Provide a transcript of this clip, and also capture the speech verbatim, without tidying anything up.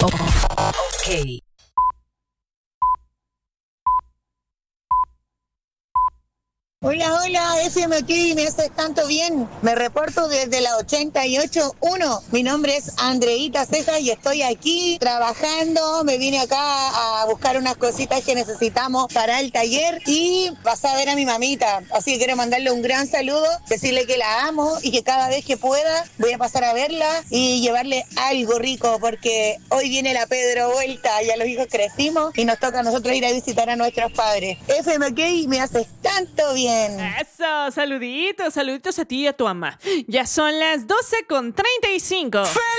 Ok. Hola, hola, F M K, me haces tanto bien. Me reporto desde la ochenta y ocho punto uno. Mi nombre es Andreita Ceja y estoy aquí trabajando. Me vine acá a buscar unas cositas que necesitamos para el taller y pasé a ver a mi mamita. Así que quiero mandarle un gran saludo, decirle que la amo y que cada vez que pueda voy a pasar a verla y llevarle algo rico porque hoy viene la Pedro vuelta. Ya los hijos crecimos y nos toca a nosotros ir a visitar a nuestros padres. F M K, me haces tanto bien. Eso, saluditos, saluditos a ti y a tu mamá. Ya son las doce con treinta y cinco.